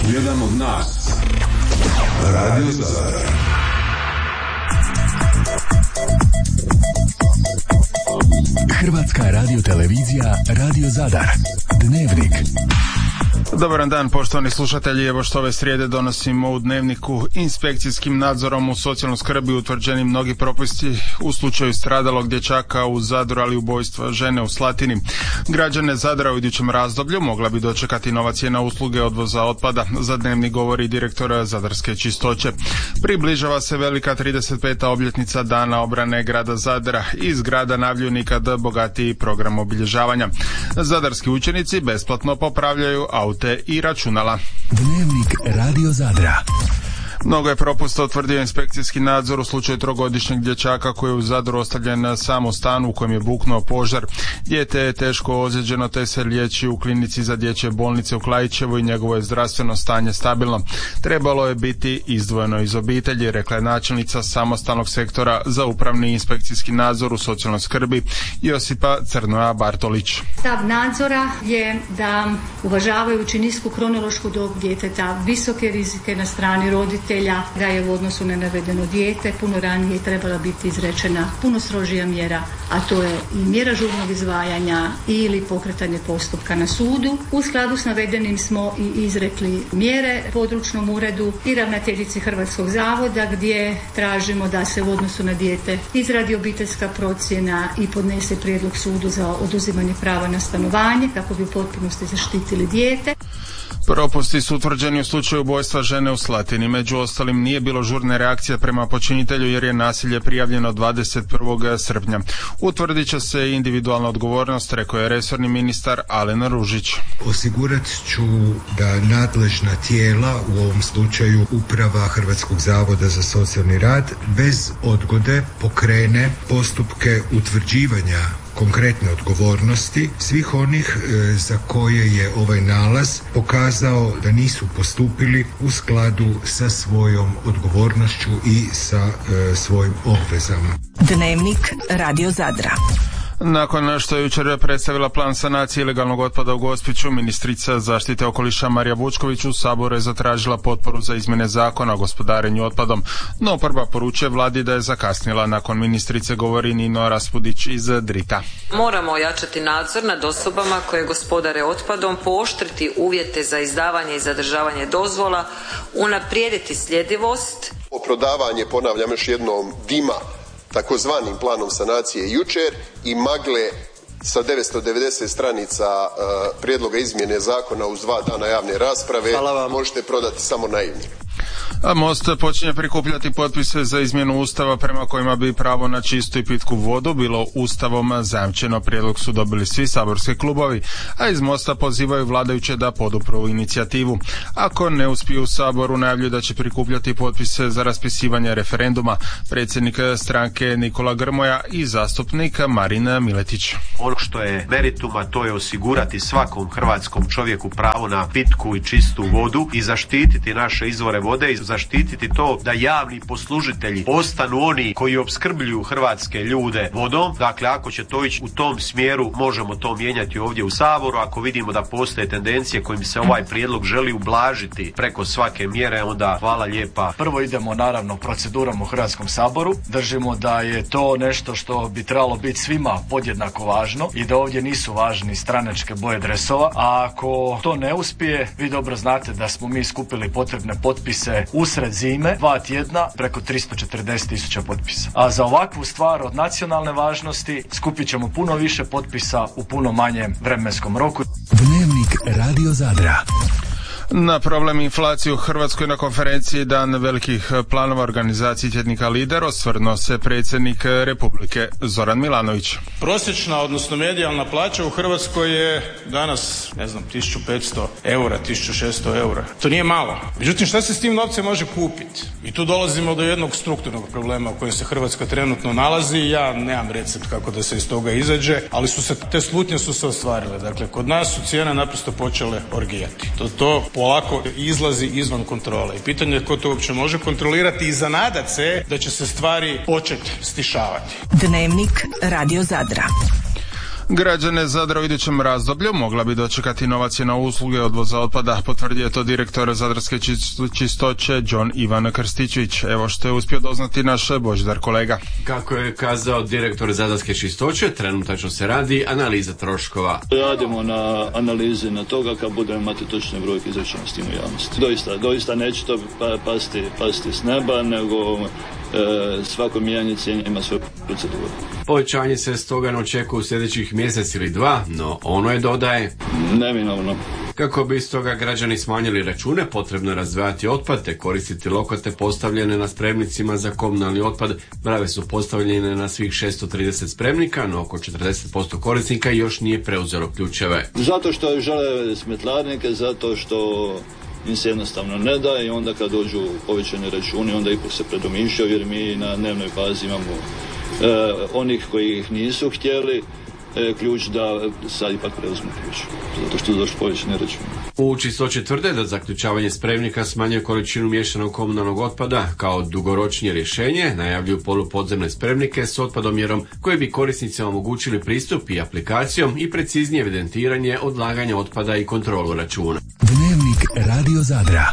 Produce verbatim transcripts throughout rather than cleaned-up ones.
Jedan od nas. Radio Zadar. Hrvatska radiotelevizija Radio Zadar. Dnevnik. Dobar dan, poštovani slušatelji. Evo što ove srijede donosimo u Dnevniku. Inspekcijskim nadzorom u socijalnoj skrbi utvrđeni mnogi propusti u slučaju stradalog dječaka u Zadru, ali i ubojstva žene u Slatini. Građane Zadra u idućem razdoblju mogla bi dočekati nova cijena usluge odvoza otpada. Za Dnevnik govori direktor Zadarske čistoće. Približava se velika trideset peta obljetnica Dana obrane grada Zadra. Iz grada najavljuju nikad bogatiji program obilježavanja. Zadarski učenici besplatno popravljaju aute i računala. Dnevnik Radio Zadra. Mnogo je propusta utvrdio inspekcijski nadzor u slučaju trogodišnjeg dječaka koji je u Zadru ostavljen sam u stanu u kojem je buknuo požar. Dijete je teško ozlijeđeno te se liječi u klinici za dječje bolnice u Klajićevu i njegovo je zdravstveno stanje stabilno. Trebalo je biti izdvojeno iz obitelji, rekla je načelnica samostalnog sektora za upravni inspekcijski nadzor u socijalnoj skrbi Josipa Crnoja Bartolić. Stav nadzora je da, uvažavajući nisku kronološku dob djeteta, visoke rizike na strani roditelja, da je u odnosu na navedeno dijete puno ranije trebala biti izrečena puno strožija mjera, a to je i mjera žurnog izdvajanja ili pokretanje postupka na sudu. U skladu s navedenim smo i izrekli mjere područnom uredu i ravnateljici Hrvatskog zavoda gdje tražimo da se u odnosu na dijete izradi obiteljska procjena i podnese prijedlog sudu za oduzimanje prava na stanovanje kako bi u potpunosti zaštitili dijete. Propusti su utvrđeni u slučaju ubojstva žene u Slatini. Među ostalim nije bilo žurne reakcije prema počinitelju jer je nasilje prijavljeno dvadeset prvog srpnja. Utvrdit će se individualna odgovornost, rekao je resorni ministar Alen Ružić. Osigurat ću da nadležna tijela, u ovom slučaju Uprava Hrvatskog zavoda za socijalni rad, bez odgode pokrene postupke utvrđivanja konkretne odgovornosti svih onih e, za koje je ovaj nalaz pokazao da nisu postupili u skladu sa svojom odgovornošću i sa e, svojim obvezama. Dnevnik Radio Zadra. Nakon što je jučer predstavila plan sanacije ilegalnog otpada u Gospiću, ministrica zaštite okoliša Marija Vučković u Saboru je zatražila potporu za izmjene zakona o gospodarenju otpadom, no oporba poručuje vladi da je zakasnila. Nakon ministrice govori Nino Raspudić iz Drita. Moramo ojačati nadzor nad osobama koje gospodare otpadom, pooštriti uvjete za izdavanje i zadržavanje dozvola, unaprijediti sljedivost. Oprodavanje, ponavljam još jednom, dima takozvanim planom sanacije jučer i magle sa devetsto devedeset stranica uh, prijedloga izmjene zakona uz dva dana javne rasprave možete prodati samo naivni. A Most počinje prikupljati potpise za izmjenu Ustava prema kojima bi pravo na čistu i pitku vodu bilo Ustavom zajamčeno. Prijedlog su dobili svi saborski klubovi, a iz Mosta pozivaju vladajuće da podupru inicijativu. Ako ne uspiju u Saboru, najavljuju da će prikupljati potpise za raspisivanje referenduma. Predsjednik stranke Nikola Grmoja i zastupnik Marin Miletić. Ono što je merituma, to je osigurati svakom hrvatskom čovjeku pravo na pitku i čistu vodu i zaštititi naše izvore vode i zaštititi to da javni poslužitelji ostanu oni koji opskrbljuju hrvatske ljude vodom. Dakle, ako će to ići u tom smjeru, možemo to mijenjati ovdje u Saboru. Ako vidimo da postoje tendencije kojim se ovaj prijedlog želi ublažiti preko svake mjere, onda hvala lijepa. Prvo idemo naravno procedurom u Hrvatskom saboru. Držimo da je to nešto što bi trebalo biti svima podjednako važno i da ovdje nisu važni stranačke boje dresova. A ako to ne uspije, vi dobro znate da smo mi skupili potrebne potpise usred zime, dva tjedna, preko tristo četrdeset tisuća potpisa. A za ovakvu stvar od nacionalne važnosti skupit ćemo puno više potpisa u puno manjem vremenskom roku. Dnevnik Radio Zadra. Na problem inflacije u Hrvatskoj na konferenciji Dan velikih planova organizacije tjednika Lider osvrnuo se predsjednik Republike Zoran Milanović. Prosječna, odnosno medijalna plaća u Hrvatskoj je danas, ne znam, tisuću petsto eura, tisuću šesto eura. To nije malo. Međutim, šta se s tim novcem može kupiti? I tu dolazimo do jednog strukturnog problema u kojem se Hrvatska trenutno nalazi. Ja nemam recept kako da se iz toga izađe, ali su se, te slutnje su se ostvarile. Dakle, kod nas su cijene naprosto počele orgijati. To, to polako izlazi izvan kontrole. I pitanje je ko to uopće može kontrolirati i zanadat se da će se stvari početi stišavati. Dnevnik Radio Zadra. Građane Zadra u idućem razdoblju mogla bi dočekati inovacije usluge odvoza otpada, potvrdio je to direktor Zadarske čistoće John Ivan Krstičević. Evo što je uspio doznati naš Božidar kolega. Kako je kazao direktor Zadarske čistoće, trenutačno se radi analiza troškova. Radimo na analizi na toga kad budemo imati točne brojke izrečene s tim u javnosti. Doista, doista neće to pa, pasti, pasti s neba, nego e, svako mijenjanje cijene ima svoju proceduru. Povećanje se stoga ne očekuje u sljedećih mjesec ili dva, no ono je, dodaje, neminovno. Kako bi stoga građani smanjili račune, potrebno je razdvajati otpad te koristiti lokote postavljene na spremnicima za komunalni otpad. Brave su postavljene na svih šesto trideset spremnika, no oko četrdeset posto korisnika još nije preuzelo ključeve. Zato što žele smetlarnike, zato što im se jednostavno ne da i onda kad dođu povećane račune, onda ipak se predomišljaju jer mi na dnevnoj bazi imamo e, onih koji ih nisu htjeli ključ da sad ipak preuzmu ključ, zato što su došli povećane račune. U čistoći tvrde da zaključavanje spremnika smanjuje količinu miješanog komunalnog otpada. Kao dugoročnije rješenje najavljuju polupodzemne spremnike s otpadomjerom koji bi korisnicima omogućili pristup i aplikacijom i preciznije evidentiranje odlaganja otpada i kontrolu računa. Dnevnik Radio Zadra.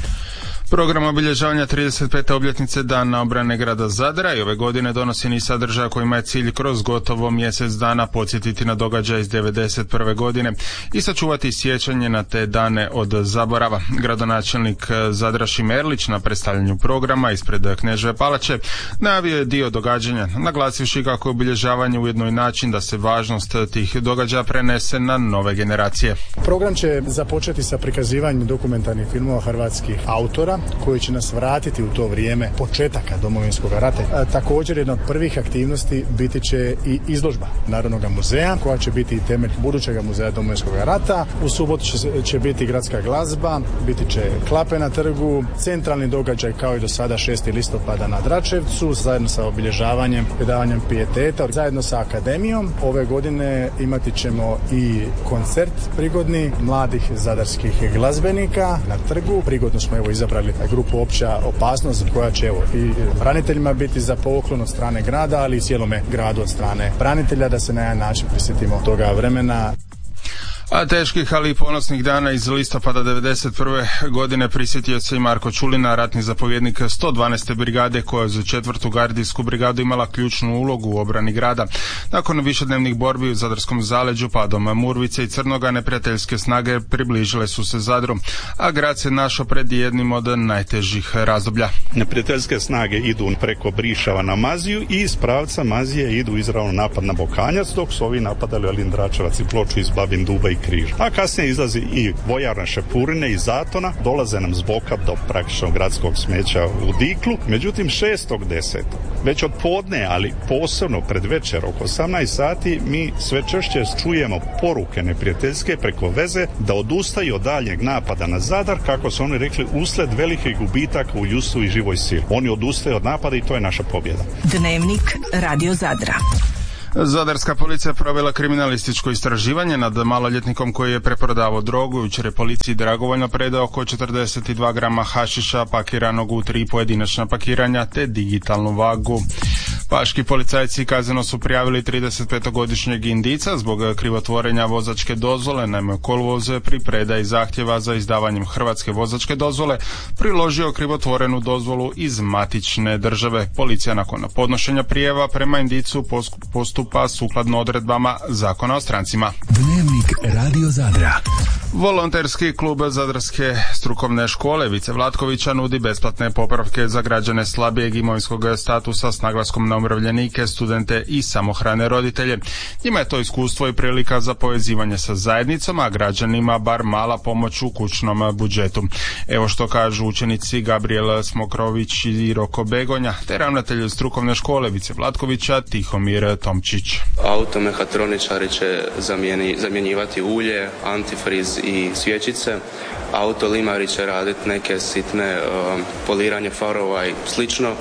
Program obilježavanja trideset pete obljetnice Dana obrane grada Zadra i ove godine donosi niz sadržaja kojima je cilj kroz gotovo mjesec dana podsjetiti na događaj iz devedeset prve godine i sačuvati sjećanje na te dane od zaborava. Gradonačelnik Zadra Šimerlić na predstavljanju programa ispred Kneževe palače najavio je dio događanja, naglasivši kako je obilježavanje ujedno i način da se važnost tih događaja prenese na nove generacije. Program će započeti sa prikazivanjem dokumentarnih filmova hrvatskih autora koji će nas vratiti u to vrijeme početaka Domovinskog rata. A, također jedna od prvih aktivnosti biti će i izložba Narodnog muzeja koja će biti i temelj budućeg muzeja Domovinskog rata. U subotu će, će biti gradska glazba, biti će klape na trgu, centralni događaj kao i do sada šesti listopada na Dračevcu zajedno sa obilježavanjem, predavanjem pijeteta, zajedno sa akademijom. Ove godine imati ćemo i koncert prigodni mladih zadarskih glazbenika na trgu. Prigodno smo evo izabrali grupu Opća opasnost koja će evo i braniteljima biti za poklon od strane grada, ali i cijelome gradu od strane branitelja da se na jedan način prisjetimo toga vremena. A teških, ali i ponosnih dana iz listopada devedeset prve godine prisjetio se i Marko Čulina, ratni zapovjednik sto dvanaeste brigade koja je za četvrtu gardijsku brigadu imala ključnu ulogu u obrani grada. Nakon višednevnih borbi u Zadarskom zaleđu padom Murvice i Crnoga neprijateljske snage približile su se Zadru, a grad se našao pred jednim od najtežih razdoblja. Neprijateljske snage idu preko Brišava na Maziju i iz pravca Mazije idu izravno napad na Bokanjac, dok su ovi napadali Alindračevac i Ploču iz Babin Duba i Križ. A kasnije izlazi i vojarna Šepurine iz Zatona, dolaze nam s boka do praktično gradskog smeća u Diklu. Međutim, šestog desetog već od podne, ali posebno pred večer oko osamnaest sati, mi sve češće čujemo poruke neprijateljske preko veze da odustaju od daljnjeg napada na Zadar, kako su oni rekli, usled velikih gubitaka u ljudstvu i živoj sili. Oni odustaju od napada i to je naša pobjeda. Dnevnik Radio Zadra. Zadarska policija provela kriminalističko istraživanje nad maloljetnikom koji je preprodavao drogu. Jučer je policiji dragovoljno predao oko četrdeset dva grama hašiša pakiranog u tri pojedinačna pakiranja te digitalnu vagu. Paški policajci kazneno su prijavili tridesetpetogodišnjeg Indica zbog krivotvorenja vozačke dozvole. Naime, kolovozu je pri predaji zahtjeva za izdavanjem hrvatske vozačke dozvole priložio krivotvorenu dozvolu iz matične države. Policija nakon podnošenja prijava prema Indicu postupa sukladno odredbama Zakona o strancima. Dnevnik Radio Zadra. Volonterski klub Zadarske strukovne škole Vice Vlatkovića nudi besplatne popravke za građane slabijeg imovinskog statusa s naglaskom na umirovljenike, studente i samohrane roditelje. Njima je to iskustvo i prilika za povezivanje sa zajednicom, a građanima bar mala pomoć u kućnom budžetu. Evo što kažu učenici Gabriel Smokrović i Roko Begonja, te ravnatelj strukovne škole Vice Vlatkovića Tihomir Tomčić. Automehatroničari će zamijeni, zamjenjivati ulje, antifriz i svječice. Autolimari će raditi neke sitne uh, poliranje farova i slično.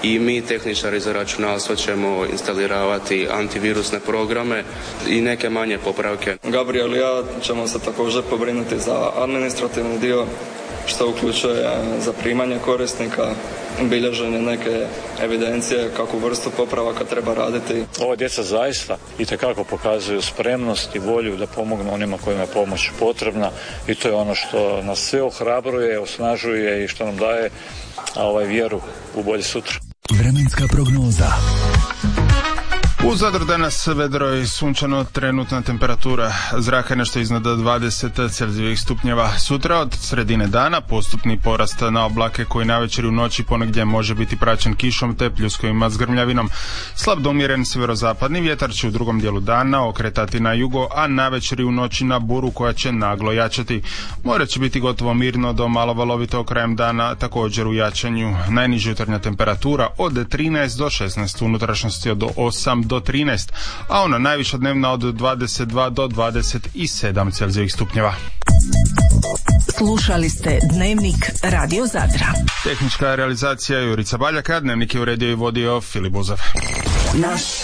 i mi tehničari za računalstvo ćemo instaliravati antivirusne programe i neke manje popravke. Gabriel i ja ćemo se također pobrinuti za administrativni dio, što uključuje zaprimanje korisnika, bilježenje neke evidencije, kakvu vrstu popravaka treba raditi. Ova djeca zaista itekako pokazuju spremnost i volju da pomognu onima kojima je pomoć potrebna i to je ono što nas sve ohrabruje, osnažuje i što nam daje ovaj vjeru u bolje sutra. Vremenska prognoza. U Zadru danas vedro i sunčano, trenutna temperatura zraka nešto iznad dvadeset Celzijevih stupnjeva. Sutra od sredine dana postupni porast na oblake koji navečer u noći ponegdje može biti praćen kišom te pljuskovima s grmljavinom. Slab do umjeren sjeverozapadni vjetar će u drugom dijelu dana okretati na jugo, a navečer i u noći na buru koja će naglo jačati. More će biti gotovo mirno do malo valovito krajem dana, također u jačanju. Najniža jutarnja temperatura od trinaest do šesnaest, u unutrašnjosti od osam do trinaest, a ona najviša dnevna od dvadeset dva do dvadeset sedam Celzijevih stupnjeva. Slušali ste Dnevnik Radio Zadra. Tehnička realizacija Jurica Baljaka, Dnevnik je uredio i vodio Filip Buzov. Naš